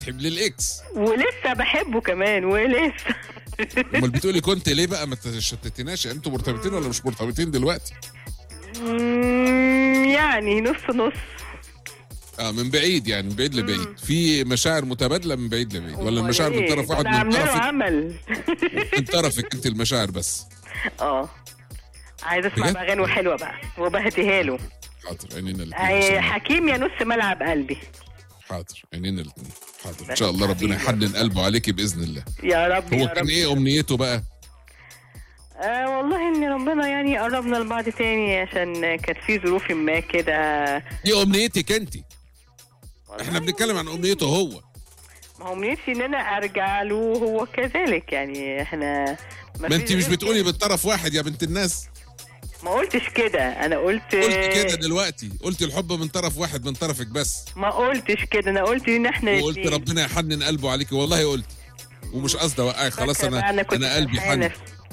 تحب للاكس ولسه بحبه كمان ولسه. امال بتقولي كنت ليه بقى؟ ما تشتتناش، انتوا مرتبطين ولا مش مرتبطين دلوقتي؟ يعني نص نص. من بعيد، يعني من بعيد لبعيد. في مشاعر متبادله من بعيد لبعيد ولا المشاعر من طرف واحد؟ من طرفك عمل من طرفك انت المشاعر بس. عايز اسمع اغاني حلوه بقى وبهديها له. حاضر، عينينا الاثنين. حكيم يا نص ملعب قلبي. حاضر، عينينا الاثنين. حاضر ان شاء الله، ربنا يحنن قلبه عليكي باذن الله. يا رب. هو كان ايه امنيته بقى؟ والله ان ربنا يعني قربنا لبعض تاني، عشان كانت في ظروف ما كده. دي امنيتك انت؟ احنا بنتكلم عن امنيته هو. ما هو امنيتي ان انا ارجع له وهو كذلك، يعني احنا ما انت مش بتقولي بالطرف واحد يا بنت الناس؟ ما قلتش كده، انا قلت كده دلوقتي، قلت الحب من طرف واحد، من طرفك بس. ما قلتش كده، انا قلت ان احنا وقلت ربنا يحنن قلبه عليكي، والله قلت، ومش قصدي اوقعك، خلاص انا قلبي حنن.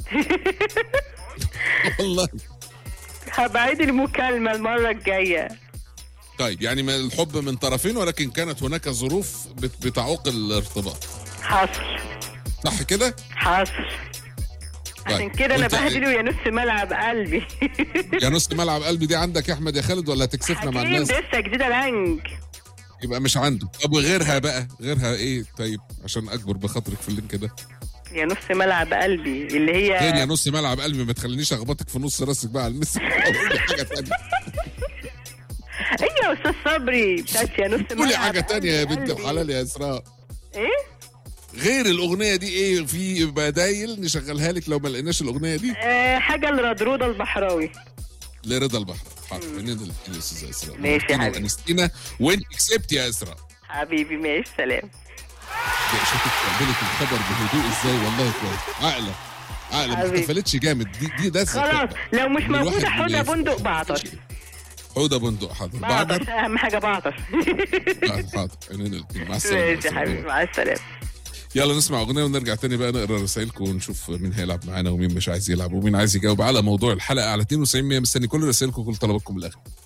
والله هبعيد المكالمة المرة الجاية. طيب يعني الحب من طرفين، ولكن كانت هناك ظروف بتعوق الارتباط. حصل. صح كده؟ حصل. عشان كده انا بهدله يا نص ملعب قلبي. يا نص ملعب قلبي دي عندك يا احمد يا خالد ولا هتكسفنا مع الناس؟ لسه جديده لانج. يبقى مش عنده. طب وغيرها بقى، غيرها ايه؟ طيب عشان اكبر بخاطرك في اللينك ده. يا نص ملعب قلبي اللي هي فين يا نص ملعب قلبي؟ ما تخلينيش اخبطك في نص راسك بقى على المسك. حاجه ثانيه. ايه يا استاذ صبري بتاعت يا نص ملعب قولي حاجه ثانيه يا بنت الحلال يا اسراء. ايه غير الاغنيه دي؟ ايه في بدايل نشغلها لك لو ما لقيناش الاغنيه دي؟ حاجه لرضا البحراوي. لرضا البحراوي. حاضر، عينينا الاثنين يا استاذه اسراء. ماشي يا حبيبي. وانستينا وانت كسبتي يا اسراء حبيبي. ماشي، سلام. شوفي بتقبلي الخبر بهدوء ازاي، والله كويس. عقله ما احتفلتش جامد. دي ده خلاص، لو مش موجوده حوده بندق بعطش. حوده بندق. حاضر. بعطش اهم حاجه، بعطش. حاضر، عينينا الاثنين. مع السلامه. ماشي يا حبيبي، مع السلامه. يلا نسمع اغنيه ونرجع تاني بقى نقرا رسائلكم ونشوف مين هيلعب معانا ومين مش عايز يلعب ومين عايز يجاوب على موضوع الحلقه على 92 100. مستني كل رسائلكم وكل طلباتكم الاخيره.